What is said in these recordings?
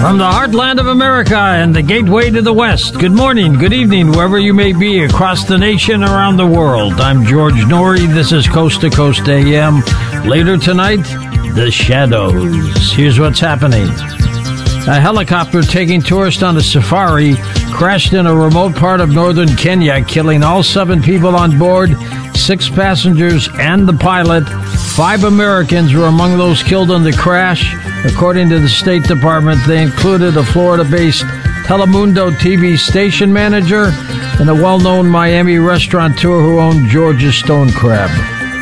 From the heartland of America and the gateway to the West, good morning, good evening, wherever you may be across the nation, around the world. I'm George Noory. This is Coast to Coast AM. Later tonight, The Shadows. Here's what's happening. A helicopter taking tourists on a safari crashed in a remote part of northern Kenya, killing all 7 people on board, 6 passengers and the pilot. 5 Americans were among those killed in the crash. According to the State Department, they included a Florida-based Telemundo TV station manager and a well-known Miami restaurateur who owned George's Stone Crab.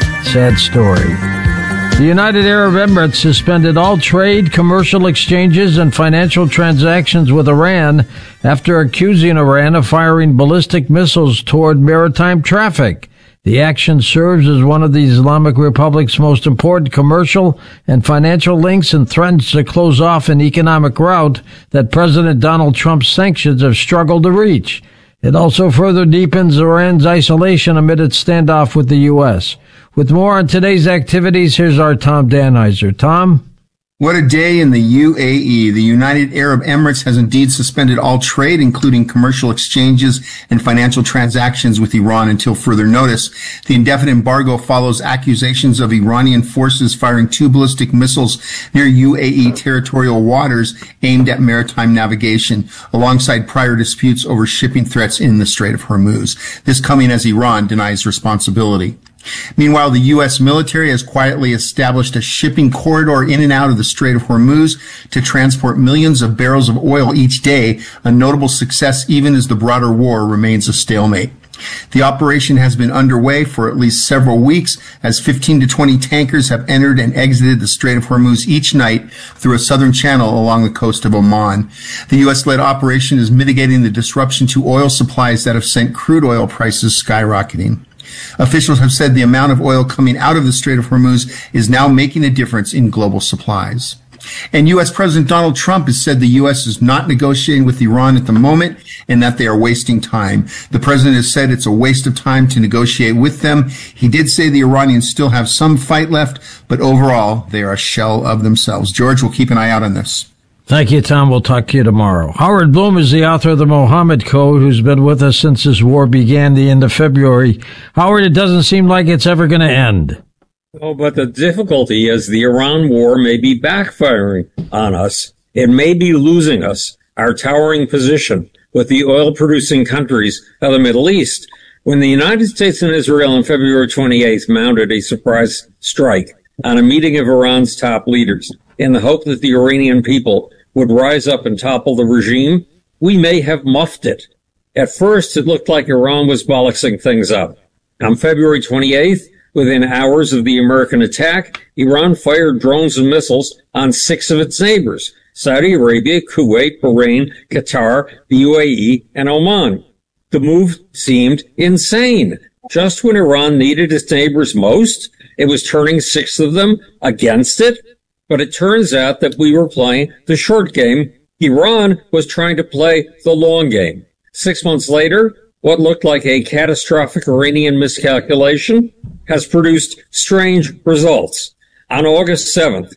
Sad story. The United Arab Emirates suspended all trade, commercial exchanges, and financial transactions with Iran after accusing Iran of firing ballistic missiles toward maritime traffic. The action serves as one of the Islamic Republic's most important commercial and financial links and threatens to close off an economic route that President Donald Trump's sanctions have struggled to reach. It also further deepens Iran's isolation amid its standoff with the U.S. With more on today's activities, here's our Tom Danheiser. Tom? What a day in the UAE. The United Arab Emirates has indeed suspended all trade, including commercial exchanges and financial transactions with Iran until further notice. The indefinite embargo follows accusations of Iranian forces firing 2 ballistic missiles near UAE territorial waters aimed at maritime navigation, alongside prior disputes over shipping threats in the Strait of Hormuz. This coming as Iran denies responsibility. Meanwhile, the U.S. military has quietly established a shipping corridor in and out of the Strait of Hormuz to transport millions of barrels of oil each day, a notable success even as the broader war remains a stalemate. The operation has been underway for at least several weeks as 15 to 20 tankers have entered and exited the Strait of Hormuz each night through a southern channel along the coast of Oman. The U.S.-led operation is mitigating the disruption to oil supplies that have sent crude oil prices skyrocketing. Officials have said the amount of oil coming out of the Strait of Hormuz is now making a difference in global supplies. And U.S. President Donald Trump has said the U.S. is not negotiating with Iran at the moment and that they are wasting time. The president has said it's a waste of time to negotiate with them. He did say the Iranians still have some fight left, but overall, they are a shell of themselves. George, we'll keep an eye out on this. Thank you, Tom. We'll talk to you tomorrow. Howard Bloom is the author of the Mohammed Code, who's been with us since this war began the end of February. Howard, it doesn't seem like it's ever going to end. Oh, but the difficulty is the Iran war may be backfiring on us. It may be losing us our towering position with the oil-producing countries of the Middle East. When the United States and Israel on February 28th mounted a surprise strike on a meeting of Iran's top leaders in the hope that the Iranian people would rise up and topple the regime, we may have muffed it. At first, it looked like Iran was bollocksing things up. On February 28th, within hours of the American attack, Iran fired drones and missiles on 6 of its neighbors: Saudi Arabia, Kuwait, Bahrain, Qatar, the UAE, and Oman. The move seemed insane. Just when Iran needed its neighbors most, it was turning 6 of them against it. But it turns out that we were playing the short game. Iran was trying to play the long game. 6 months later, what looked like a catastrophic Iranian miscalculation has produced strange results. On August 7th,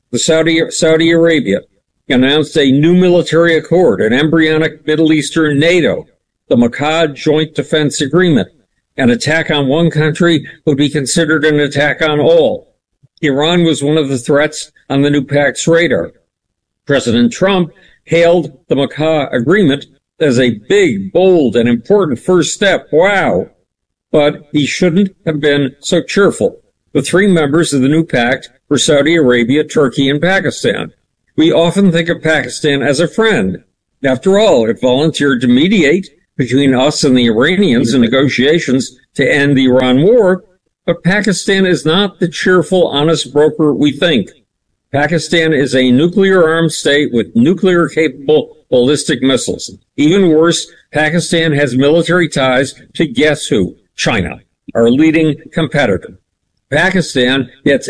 Saudi Arabia announced a new military accord, an embryonic Middle Eastern NATO, the Makkah Joint Defense Agreement. An attack on one country would be considered an attack on all. Iran was one of the threats on the new pact's radar. President Trump hailed the Makkah Agreement as a big, bold, and important first step. Wow! But he shouldn't have been so cheerful. The 3 members of the new pact were Saudi Arabia, Turkey, and Pakistan. We often think of Pakistan as a friend. After all, it volunteered to mediate between us and the Iranians in negotiations to end the Iran war. But Pakistan is not the cheerful, honest broker we think. Pakistan is a nuclear-armed state with nuclear-capable ballistic missiles. Even worse, Pakistan has military ties to guess who? China, our leading competitor. Pakistan gets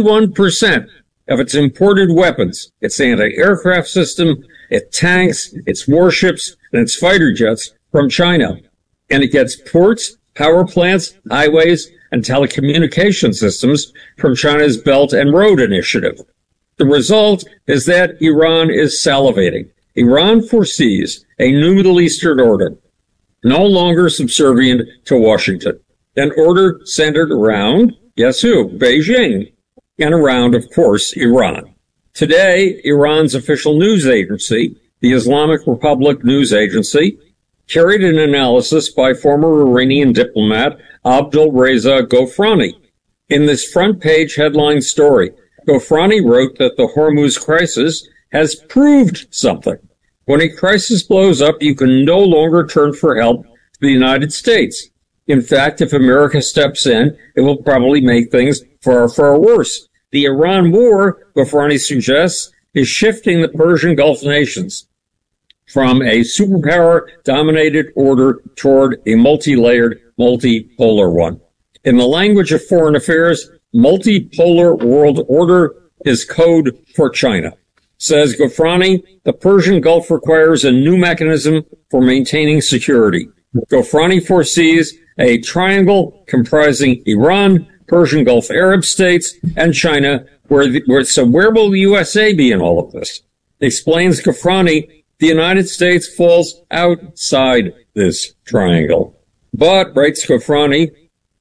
81% of its imported weapons, its anti-aircraft system, its tanks, its warships, and its fighter jets from China. And it gets ports, power plants, highways, and telecommunication systems from China's Belt and Road Initiative. The result is that Iran is salivating. Iran foresees a new Middle Eastern order, no longer subservient to Washington. An order centered around, guess who? Beijing. And around, of course, Iran. Today, Iran's official news agency, the Islamic Republic News Agency, carried an analysis by former Iranian diplomat Abdul Reza Gofrani. In this front page headline story, Gofrani wrote that the Hormuz crisis has proved something. When a crisis blows up, you can no longer turn for help to the United States. In fact, if America steps in, it will probably make things far, far worse. The Iran war, Gofrani suggests, is shifting the Persian Gulf nations from a superpower-dominated order toward a multi-layered, multipolar one. In the language of foreign affairs, multipolar world order is code for China. Says Gofrani, the Persian Gulf requires a new mechanism for maintaining security. Gofrani foresees a triangle comprising Iran, Persian Gulf Arab states, and China, so where will the USA be in all of this? Explains Gofrani, the United States falls outside this triangle. But, writes Gofrani,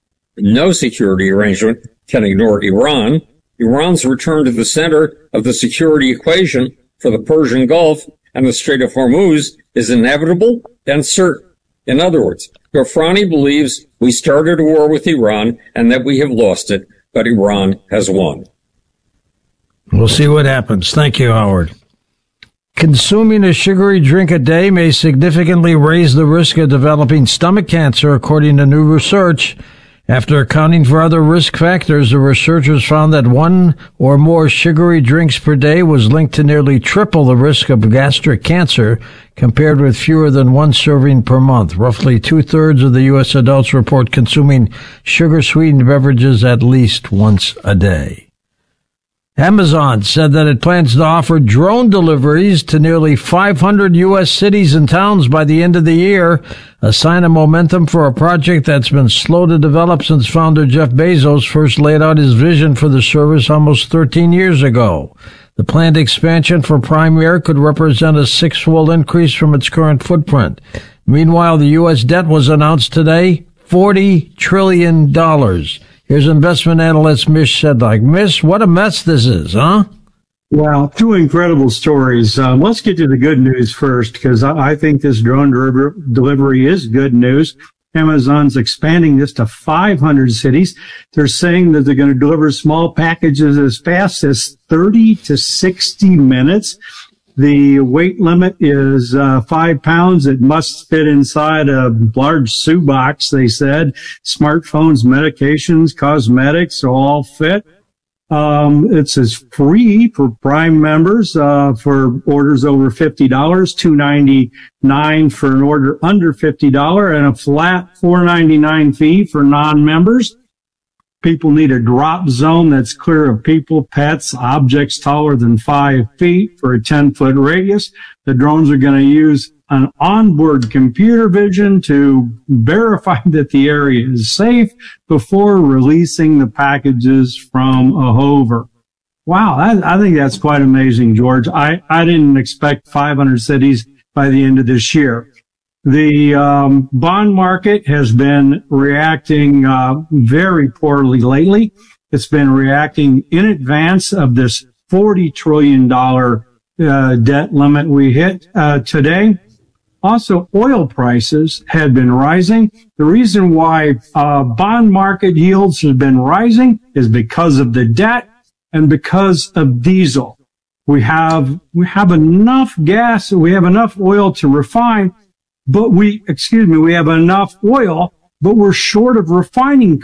no security arrangement can ignore Iran. Iran's return to the center of the security equation for the Persian Gulf and the Strait of Hormuz is inevitable and certain. In other words, Gofrani believes we started a war with Iran and that we have lost it, but Iran has won. We'll see what happens. Thank you, Howard. Consuming a sugary drink a day may significantly raise the risk of developing stomach cancer, according to new research. After accounting for other risk factors, the researchers found that one or more sugary drinks per day was linked to nearly triple the risk of gastric cancer compared with fewer than one serving per month. Roughly 2/3 of the U.S. adults report consuming sugar-sweetened beverages at least once a day. Amazon said that it plans to offer drone deliveries to nearly 500 U.S. cities and towns by the end of the year, a sign of momentum for a project that's been slow to develop since founder Jeff Bezos first laid out his vision for the service almost 13 years ago. The planned expansion for Prime Air could represent a six-fold increase from its current footprint. Meanwhile, the U.S. debt was announced today, $40 trillion. Here's investment analyst Mish Sedlak. Mish, what a mess this is, huh? Well, two incredible stories. Let's get to the good news first, because I think this drone delivery is good news. Amazon's expanding this to 500 cities. They're saying that they're going to deliver small packages as fast as 30 to 60 minutes. The weight limit is 5 pounds. It must fit inside a large shoebox, they said. Smartphones, medications, cosmetics will all fit. It's free for Prime members for orders over $50, $2.99 for an order under $50, and a flat $4.99 fee for non-members. People need a drop zone that's clear of people, pets, objects taller than 5 feet for a 10-foot radius. The drones are going to use an onboard computer vision to verify that the area is safe before releasing the packages from a hover. Wow, I think that's quite amazing, George. I didn't expect 500 cities by the end of this year. The bond market has been reacting very poorly lately. It's been reacting in advance of this $40 trillion debt limit we hit today. Also, oil prices had been rising. The reason why bond market yields have been rising is because of the debt and because of diesel. We have enough gas, we have enough oil to refine, but we have enough oil, but we're short of refining